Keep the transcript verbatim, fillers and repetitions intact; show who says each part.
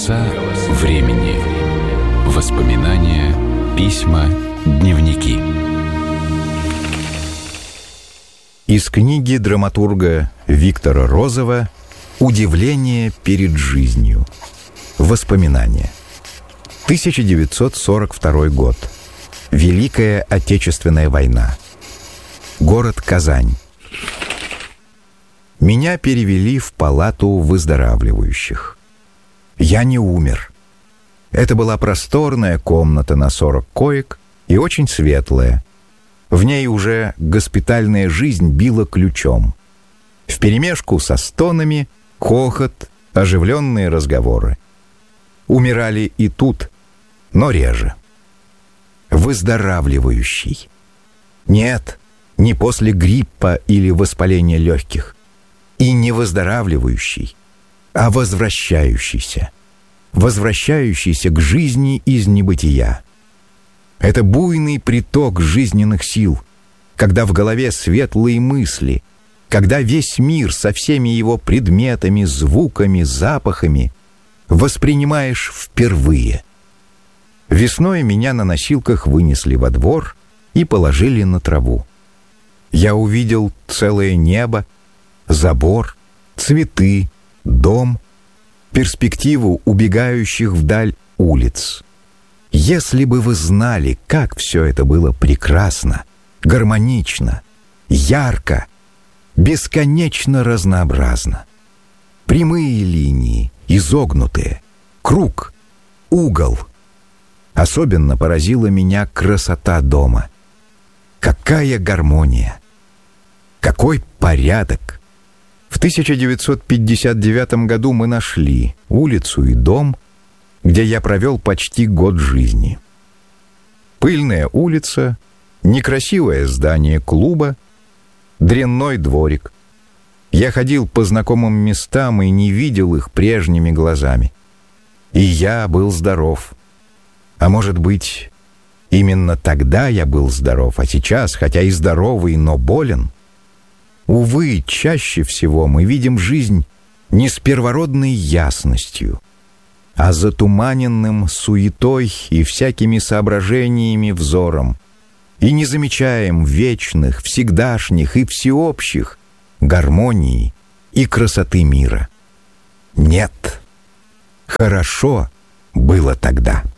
Speaker 1: Голоса времени. Воспоминания, письма, дневники.
Speaker 2: Из книги драматурга Виктора Розова «Удивление перед жизнью. Воспоминания». тысяча девятьсот сорок второй год. Великая Отечественная война. Город Казань. Меня перевели в палату выздоравливающих. Я не умер. Это была просторная комната на сорок коек и очень светлая. В ней уже госпитальная жизнь била ключом. Вперемешку со стонами, хохот, оживленные разговоры. Умирали и тут, но реже. Выздоравливающий. Нет, не после гриппа или воспаления легких. И не выздоравливающий, а возвращающийся. Возвращающийся к жизни из небытия. Это буйный приток жизненных сил, когда в голове светлые мысли, когда весь мир со всеми его предметами, звуками, запахами воспринимаешь впервые. Весной меня на носилках вынесли во двор и положили на траву. Я увидел целое небо, забор, цветы, дом, перспективу убегающих вдаль улиц. Если бы вы знали, как все это было прекрасно, гармонично, ярко, бесконечно разнообразно. Прямые линии, изогнутые, круг, угол. Особенно поразила меня красота дома. Какая гармония! Какой порядок! В тысяча девятьсот пятьдесят девятом году мы нашли улицу и дом, где я провел почти год жизни. Пыльная улица, некрасивое здание клуба, дрянной дворик. Я ходил по знакомым местам и не видел их прежними глазами. И я был здоров. А может быть, именно тогда я был здоров, а сейчас, хотя и здоровый, но болен? Увы, чаще всего мы видим жизнь не с первородной ясностью, а затуманенным суетой и всякими соображениями взором, и не замечаем вечных, всегдашних и всеобщих гармонии и красоты мира. Нет, хорошо было тогда.